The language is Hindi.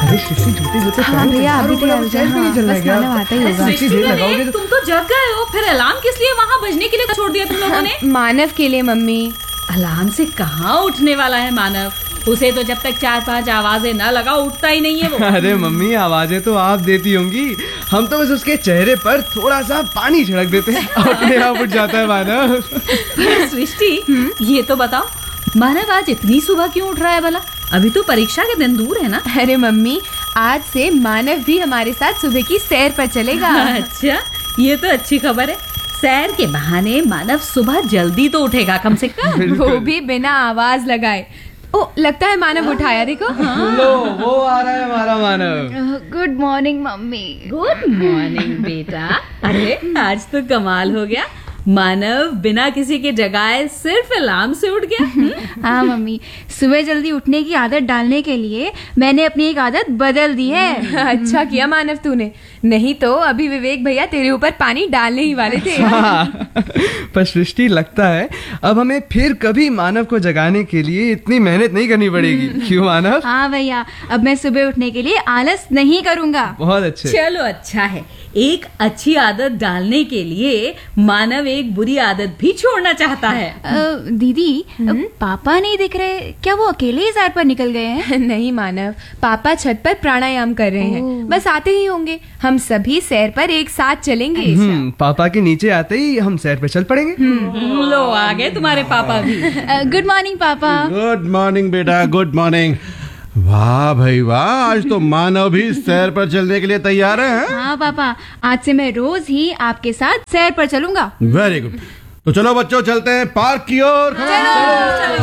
सृष्टि जूते जूते हाँ भैया अभी तो बस मानव आता ही होगा। सृष्टि देर लगाओगे तो तुम तो जग गए हो, फिर अलार्म किस लिए वहाँ बजने के लिए छोड़ दिया तुम लोगों ने? मानव के लिए मम्मी। अलार्म से कहाँ उठने वाला है मानव? उसे तो जब तक 4-5 आवाजें न लगा उठता ही नहीं है वो। अरे मम्मी आवाजें तो आप देती होंगी, हम तो बस उसके चेहरे पर थोड़ा सा पानी छिड़क देते हैं, अपने आप उठ जाता है मानव। पर सृष्टि ये तो बताओ, मानव आज इतनी सुबह क्यों उठ रहा है भला? अभी तो परीक्षा के दिन दूर है ना? अरे मम्मी आज से मानव भी हमारे साथ सुबह की सैर पर चलेगा। अच्छा, ये तो अच्छी खबर है। सैर के बहाने मानव सुबह जल्दी तो उठेगा कम से कम। वो भी बिना आवाज लगाए। ओ लगता है मानव उठाया, देखो। लो वो आ रहा है हमारा मानव। Good morning mummy. Good morning बेटा। अरे आज तो कमाल हो गया, मानव बिना किसी के जगाए सिर्फ अलार्म से उठ गया। हाँ मम्मी, सुबह जल्दी उठने की आदत डालने के लिए मैंने अपनी एक आदत बदल दी है। अच्छा किया मानव तूने, नहीं तो अभी विवेक भैया तेरे ऊपर पानी डालने ही वाले थे। हाँ, पर सृष्टि लगता है अब हमें फिर कभी मानव को जगाने के लिए इतनी मेहनत नहीं करनी पड़ेगी, क्यों मानव? हाँ भैया, अब मैं सुबह उठने के लिए आलस नहीं करूँगा। बहुत अच्छे। चलो अच्छा है, एक अच्छी आदत डालने के लिए मानव एक बुरी आदत भी छोड़ना चाहता है। दीदी, पापा नहीं दिख रहे, क्या वो अकेले ही सैर पर निकल गए हैं? नहीं मानव, पापा छत पर प्राणायाम कर रहे हैं, बस आते ही होंगे। हम सभी सैर पर एक साथ चलेंगे। पापा के नीचे आते ही हम सैर पे चल पड़ेंगे। लो आ गए तुम्हारे पापा भी। गुड मॉर्निंग पापा। गुड मॉर्निंग बेटा, गुड मॉर्निंग। वाह भाई वाह, आज तो मानव भी सैर पर चलने के लिए तैयार है। हाँ पापा, आज से मैं रोज ही आपके साथ सैर पर चलूंगा। Very good. तो चलो बच्चों, चलते हैं पार्क की ओर।